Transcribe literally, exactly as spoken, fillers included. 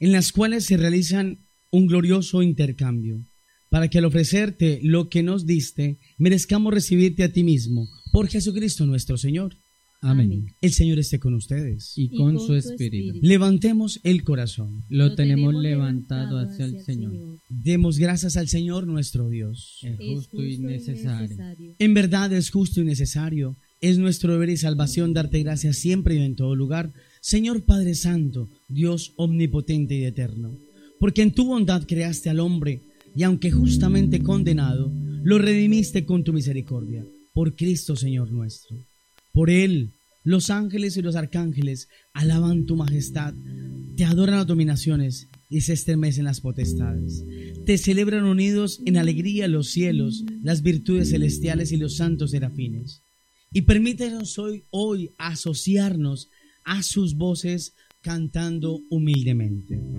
en las cuales se realizan un glorioso intercambio, para que al ofrecerte lo que nos diste, merezcamos recibirte a ti mismo, por Jesucristo nuestro Señor. Amén. El Señor esté con ustedes. Y con, y con su espíritu. Levantemos el corazón. Lo, Lo tenemos levantado hacia el Señor. Señor. Demos gracias al Señor nuestro Dios. Es justo y necesario. En verdad es justo y necesario. Es nuestro deber y salvación darte gracias siempre y en todo lugar, Señor Padre Santo, Dios omnipotente y eterno. Porque en tu bondad creaste al hombre, y aunque justamente condenado, lo redimiste con tu misericordia. Por Cristo Señor nuestro. Por Él, los ángeles y los arcángeles alaban tu majestad, te adoran las dominaciones y se estremecen las potestades. Te celebran unidos en alegría los cielos, las virtudes celestiales y los santos serafines. Y permítenos hoy, hoy asociarnos a sus voces cantando humildemente.